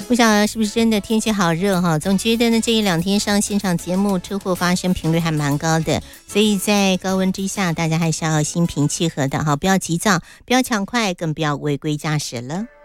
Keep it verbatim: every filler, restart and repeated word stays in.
不晓得是不是真的天气好热哈？总觉得呢这一两天上现场节目车祸发生频率还蛮高的，所以在高温之下，大家还是要心平气和的哈，不要急躁，不要抢快，更不要违规驾驶了。